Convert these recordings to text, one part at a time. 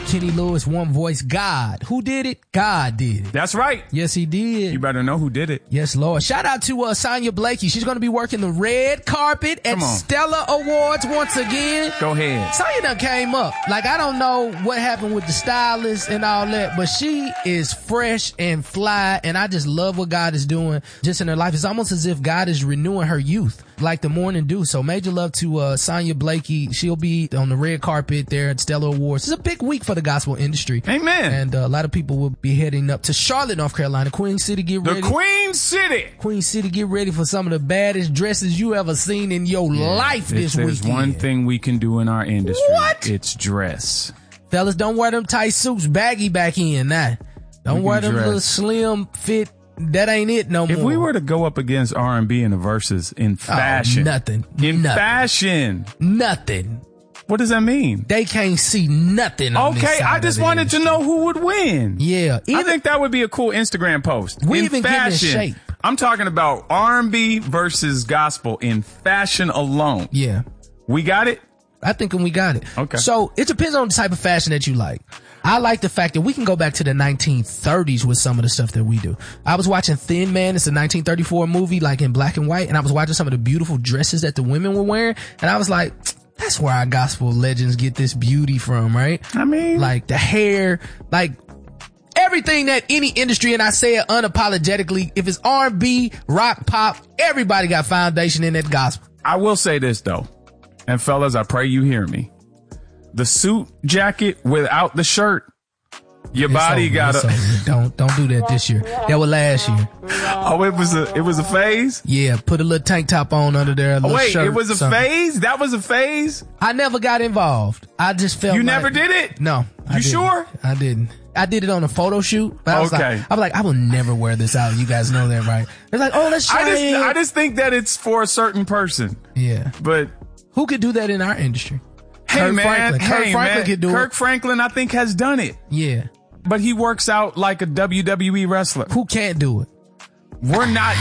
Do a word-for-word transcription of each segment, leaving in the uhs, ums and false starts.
Kenny Lewis, One Voice, God. Who did it? God did it. That's right. Yes, he did. You better know who did it. Yes, Lord. Shout out to uh, Sonya Blakey. She's going to be working the red carpet at Stellar Awards once again. Go ahead. Sonya done came up. Like, I don't know what happened with the stylist and all that, but she is fresh and fly, and I just love what God is doing just in her life. It's almost as if God is renewing her youth, like the morning dew. So major love to uh, Sonya Blakey. She'll be on the red carpet there at Stellar Awards. It's a big week for the gospel industry. Amen. And uh, a lot of people will be heading up to Charlotte, North Carolina. Queen City, get ready. The Queen City. Queen City, get ready for some of the baddest dresses you ever seen in your yeah, life this weekend. There's one thing we can do in our industry. What? It's dress. Fellas, don't wear them tight suits baggy back in now. Don't wear them dress. Little slim fit. That ain't it no more. If we were to go up against R and B in the verses in fashion. Oh, nothing. In nothing. fashion. Nothing. What does that mean? They can't see nothing on Okay, this side I just of the wanted industry. to know who would win. Yeah. Even, I think that would be a cool Instagram post. We in even fashion. get in shape. I'm talking about R and B versus gospel in fashion alone. Yeah. We got it? I think we got it. Okay. So it depends on the type of fashion that you like. I like the fact that we can go back to the nineteen thirties with some of the stuff that we do. I was watching Thin Man. It's a nineteen thirty-four movie, like in black and white. And I was watching some of the beautiful dresses that the women were wearing. And I was like, that's where our gospel legends get this beauty from, right? I mean, like the hair, like everything that any industry, and I say it unapologetically, if it's R and B, rock, pop, everybody got foundation in that gospel. I will say this though. And fellas, I pray you hear me. The suit jacket without the shirt, your it's body over, gotta don't don't do that this year. That was last year. Oh, it was a it was a phase? Yeah, put a little tank top on under there. A oh, wait, shirt, it was a something. phase? That was a phase? I never got involved. I just felt You like, never did it? No. I you didn't. sure? I didn't. I did it on a photo shoot. But I was okay. Like, I was like, I will never wear this out. You guys know that, right? It's like, oh, let's try I just, it. I just think that it's for a certain person. Yeah. But who could do that in our industry? Hey, Kirk man. Franklin. Hey, Kirk Franklin man. could do Kirk it. Franklin, I think, has done it. Yeah. But he works out like a W W E wrestler. Who can't do it? We're not.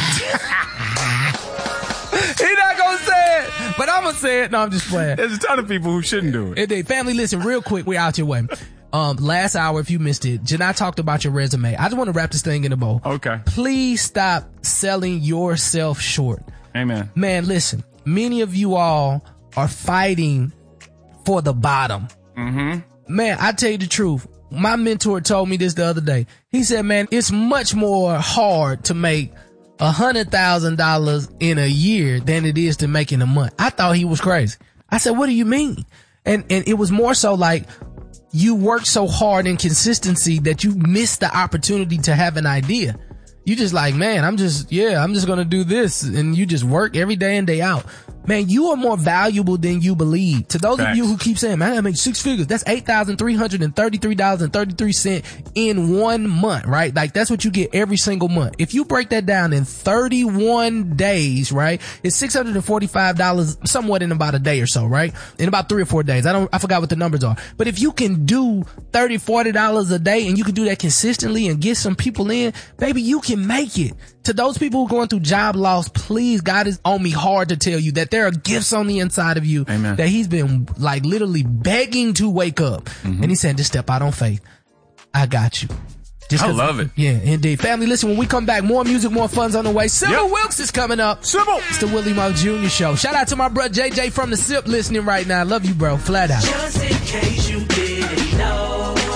He's not gonna say it, but I'm gonna say it. No, I'm just playing. There's a ton of people who shouldn't do it. Hey, family, listen real quick. We're out your way. Um, last hour, if you missed it, Janai talked about your resume. I just want to wrap this thing in a bow. Okay. Please stop selling yourself short. Amen. Man, listen, many of you all are fighting for the bottom. Mm-hmm. Man, I tell you the truth. My mentor told me this the other day. He said, man, it's much more hard to make a hundred thousand dollars in a year than it is to make in a month. I thought he was crazy. I said, what do you mean? And, and it was more so like you work so hard in consistency that you miss the opportunity to have an idea. You just like, man, I'm just, yeah, I'm just going to do this. And you just work every day in, day out. Man, you are more valuable than you believe. To those Facts. of you who keep saying, man, I make six figures. That's eight thousand three hundred thirty-three dollars and thirty-three cents in one month, right? Like that's what you get every single month. If you break that down in thirty-one days, right? It's six hundred forty-five dollars somewhat in about a day or so, right? In about three or four days. I don't, I forgot what the numbers are. But if you can do thirty, forty dollars a day and you can do that consistently and get some people in, baby, you can make it. To those people who are going through job loss, please, God is on me hard to tell you that there are gifts on the inside of you. Amen. That he's been like literally begging to wake up. Mm-hmm. And he said, just step out on faith. I got you. Just I love it. Yeah, indeed. Family, listen, when we come back, more music, more fun's on the way. Sybil yep. Wilkes is coming up. Sybil. It's the Willie Moe Junior Show. Shout out to my bro J J from the S I P listening right now. Love you, bro. Flat out. Just in case you didn't know,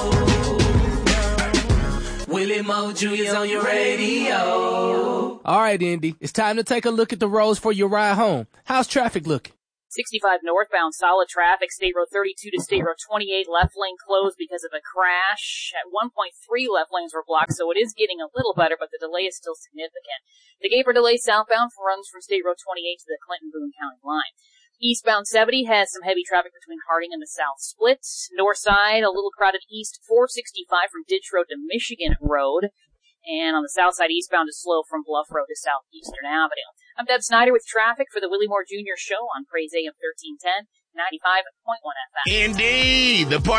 Willie Moe Junior's on your radio. All right, Indy. It's time to take a look at the roads for your ride home. How's traffic looking? sixty-five northbound, solid traffic. State Road thirty-two to State Road twenty-eight, left lane closed because of a crash. At one point three left lanes were blocked, so it is getting a little better, but the delay is still significant. The Gaper delay southbound runs from State Road twenty-eight to the Clinton-Boone County line. Eastbound seventy has some heavy traffic between Harding and the South Split. North side, a little crowded east four sixty-five from Ditch Road to Michigan Road. And on the south side, eastbound is slow from Bluff Road to Southeastern Avenue. I'm Deb Snyder with traffic for the Willie Moore Junior Show on Praise A M thirteen ten, ninety-five point one F M. Indeed, the part